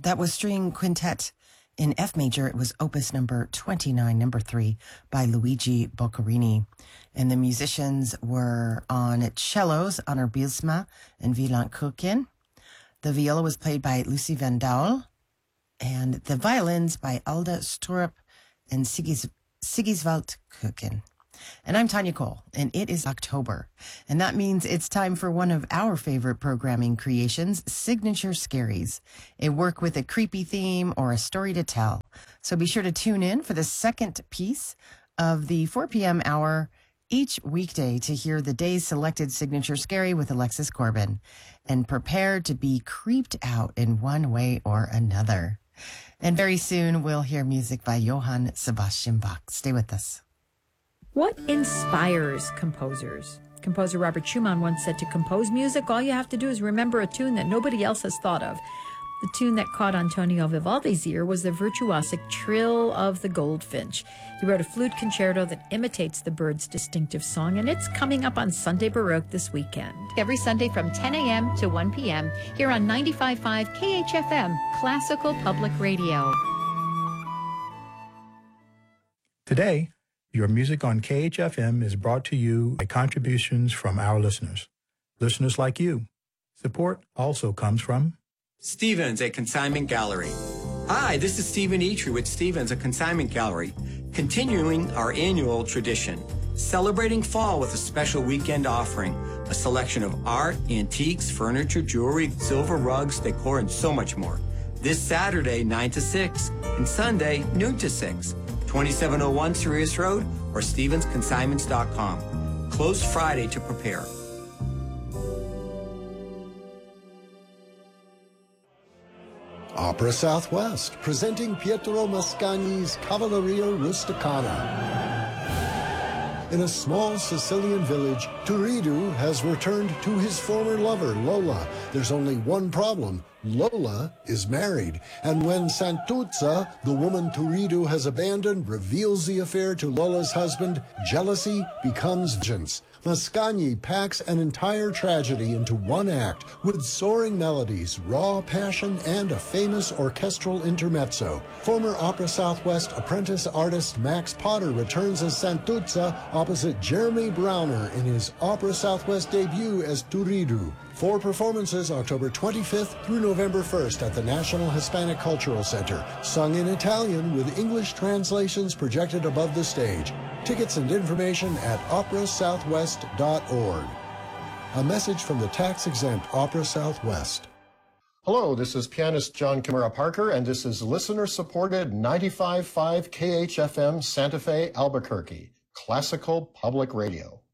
That was String Quintet in F major. It was opus number 29, number 3, by Luigi Boccherini. And the musicians were on cellos, Anner Bielsma and Wieland Kukin. The viola was played by Lucy Van Daul, and the violins by Alda Storup and Sigiswald Kukin. And I'm Tanya Cole, and it is October. And that means it's time for one of our favorite programming creations, Signature Scaries, a work with a creepy theme or a story to tell. So be sure to tune in for the second piece of the 4 p.m. hour each weekday to hear the day's selected Signature Scary with Alexis Corbin, and prepare to be creeped out in one way or another. And very soon we'll hear music by Johann Sebastian Bach. Stay with us. What inspires composers? Composer Robert Schumann once said, to compose music, all you have to do is remember a tune that nobody else has thought of. The tune that caught Antonio Vivaldi's ear was the virtuosic trill of the goldfinch. He wrote a flute concerto that imitates the bird's distinctive song, and it's coming up on Sunday Baroque this weekend. Every Sunday from 10 a.m. to 1 p.m. here on 95.5 KHFM, Classical Public Radio. Today, your music on KHFM is brought to you by contributions from our listeners. Listeners like you. Support also comes from Stevens, a consignment gallery. Hi, this is Stephen Eitry with Stevens, a consignment gallery, continuing our annual tradition, celebrating fall with a special weekend offering, a selection of art, antiques, furniture, jewelry, silver rugs, decor, and so much more. This Saturday, 9 to 6, and Sunday, noon to 6. 2701 Sirius Road or StevensConsignments.com. Closed Friday to prepare. Opera Southwest, presenting Pietro Mascagni's Cavalleria Rusticana. In a small Sicilian village, Turiddu has returned to his former lover, Lola. There's only one problem. Lola is married, and when Santuzza, the woman Turiddu has abandoned, reveals the affair to Lola's husband, jealousy becomes vengeance. Mascagni packs an entire tragedy into one act with soaring melodies, raw passion, and a famous orchestral intermezzo. Former Opera Southwest apprentice artist Max Potter returns as Santuzza opposite Jeremy Browner in his Opera Southwest debut as Turiddu. 4 performances October 25th through November 1st at the National Hispanic Cultural Center, sung in Italian with English translations projected above the stage. Tickets and information at operasouthwest.org. A message from the tax-exempt Opera Southwest. Hello, this is pianist John Kimura Parker, and this is listener-supported 95.5 KHFM Santa Fe, Albuquerque, Classical Public Radio.